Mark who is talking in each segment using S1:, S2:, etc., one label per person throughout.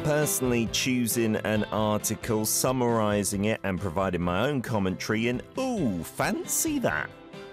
S1: personally choosing an article, summarising it and providing my own commentary, and ooh, fancy that.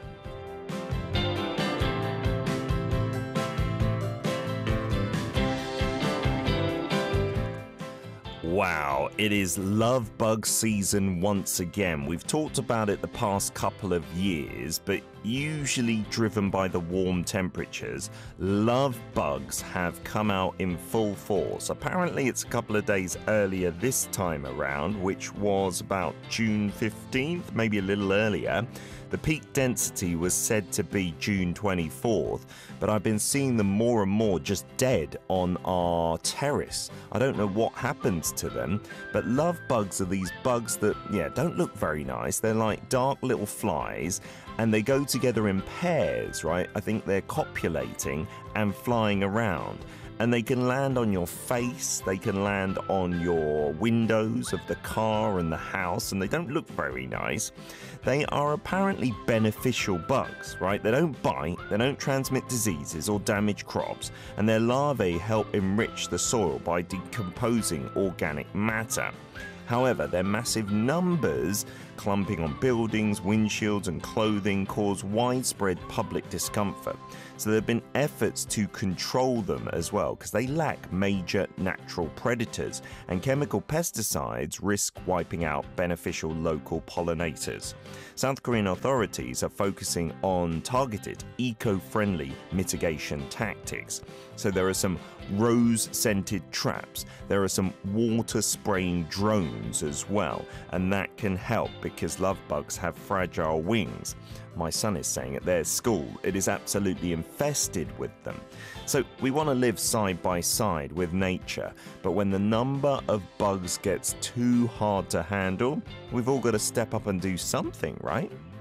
S1: Wow, it is love bug season once again. We've talked about it the past couple of years, but usually driven by the warm temperatures, love bugs have come out in full force. Apparently it's a couple of days earlier this time around, which was about June 15th, maybe a little earlier. The peak density was said to be June 24th, but I've been seeing them more and more just dead on our terrace. I don't know what happens to them, but love bugs are these bugs that, don't look very nice. They're like dark little flies, and they go together in pairs, right? I think they're copulating and flying around. And they can land on your face, they can land on your windows of the car and the house, and they don't look very nice. They are apparently beneficial bugs, right? They don't bite, they don't transmit diseases or damage crops, and their larvae help enrich the soil by decomposing organic matter. However, their massive numbers, clumping on buildings, windshields and clothing, cause widespread public discomfort. So there have been efforts to control them as well, because they lack major natural predators, and chemical pesticides risk wiping out beneficial local pollinators. South Korean authorities are focusing on targeted, eco-friendly mitigation tactics. So there are some rose-scented traps, there are some water-spraying drones as well, and that can help because love bugs have fragile wings. My son is saying at their school it is absolutely infested with them. So we want to live side by side with nature, but when the number of bugs gets too hard to handle, we've all got to step up and do something, right?